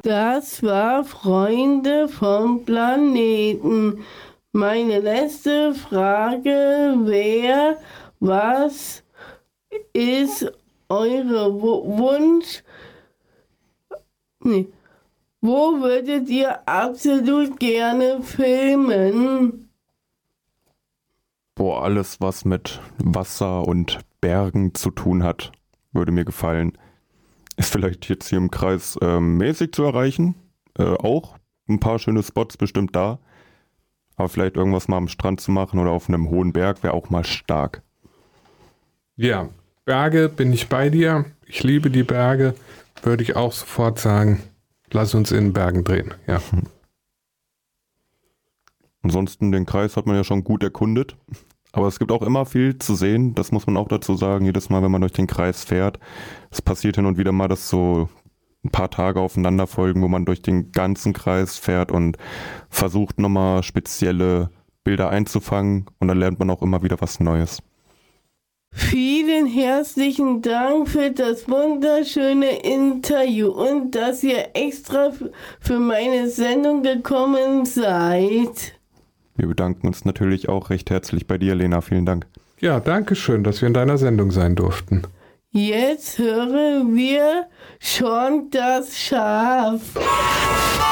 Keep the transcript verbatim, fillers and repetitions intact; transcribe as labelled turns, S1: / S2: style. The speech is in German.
S1: Das war Freunde vom Planeten. Meine letzte Frage wäre, was ist eure W- Wunsch? Nee. Wo würdet ihr absolut gerne filmen?
S2: Boah, alles, was mit Wasser und Bergen zu tun hat, würde mir gefallen. Ist vielleicht jetzt hier im Kreis ähm, mäßig zu erreichen. Äh, auch ein paar schöne Spots bestimmt da. Aber vielleicht irgendwas mal am Strand zu machen oder auf einem hohen Berg wäre auch mal stark.
S3: Ja, Berge bin ich bei dir. Ich liebe die Berge. Würde ich auch sofort sagen, lass uns in den Bergen drehen. Ja.
S2: Ansonsten den Kreis hat man ja schon gut erkundet. Aber es gibt auch immer viel zu sehen, das muss man auch dazu sagen, jedes Mal, wenn man durch den Kreis fährt. Es passiert hin und wieder mal, dass so ein paar Tage aufeinander folgen, wo man durch den ganzen Kreis fährt und versucht nochmal spezielle Bilder einzufangen und dann lernt man auch immer wieder was Neues.
S1: Vielen herzlichen Dank für das wunderschöne Interview und dass ihr extra f- für meine Sendung gekommen seid.
S2: Wir bedanken uns natürlich auch recht herzlich bei dir, Lena. Vielen Dank.
S3: Ja, danke schön, dass wir in deiner Sendung sein durften.
S1: Jetzt hören wir schon das Schaf.